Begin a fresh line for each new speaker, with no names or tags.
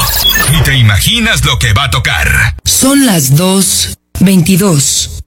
Ni te imaginas lo que va a tocar.
Son las 2:22.